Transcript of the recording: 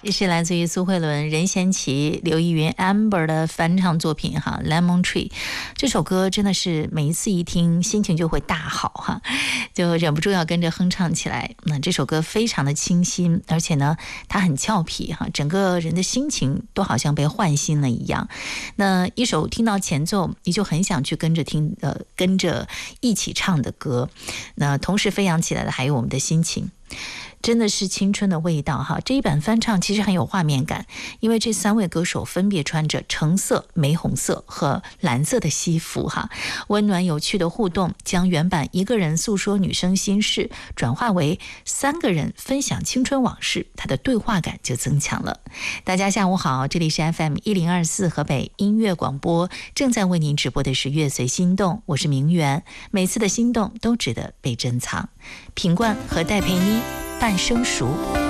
这是来自于苏慧伦、任贤齐、刘奕云、Amber 的翻唱作品哈，《Lemon Tree》这首歌真的是每一次一听心情就会大好哈，就忍不住要跟着哼唱起来。那这首歌非常的清新，而且呢它很俏皮哈，整个人的心情都好像被唤醒了一样。那一首听到前奏你就很想去跟着听跟着一起唱的歌，那同时飞扬起来的还有我们的心情。真的是青春的味道哈！这一版翻唱其实很有画面感，因为这3位歌手分别穿着橙色、玫红色和蓝色的西服哈，温暖有趣的互动，将原版一个人诉说女生心事转化为3个人分享青春往事，它的对话感就增强了。大家下午好，这里是 FM1024 河北音乐广播，正在为您直播的是乐随心动，我是明媛，每次的心动都值得被珍藏。品冠和戴佩妮半生熟。